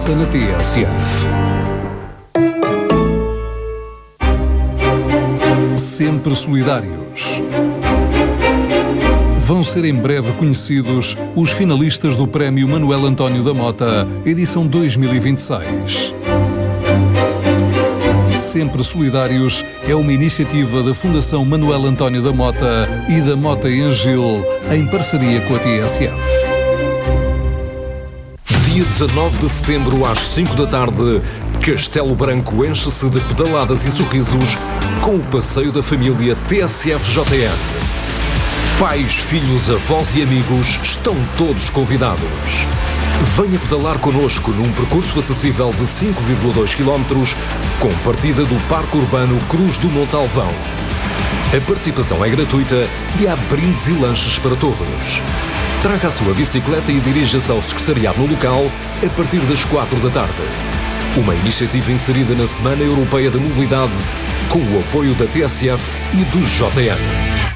Passa na TSF. Sempre solidários. Vão ser em breve conhecidos os finalistas do Prémio Manuel António da Mota, edição 2026. Sempre Solidários é uma iniciativa da Fundação Manuel António da Mota e da Mota em Gil, em parceria com a TSF. Dia 19 de setembro, às 5 da tarde, Castelo Branco enche-se de pedaladas e sorrisos com o passeio da família TSF-JN. Pais, filhos, avós e amigos estão todos convidados. Venha pedalar connosco num percurso acessível de 5,2 km com partida do Parque Urbano Cruz do Montalvão. A participação é gratuita e há brindes e lanches para todos. Traga a sua bicicleta e dirija-se ao secretariado no local a partir das 4 da tarde. Uma iniciativa inserida na Semana Europeia da Mobilidade com o apoio da TSF e do JN.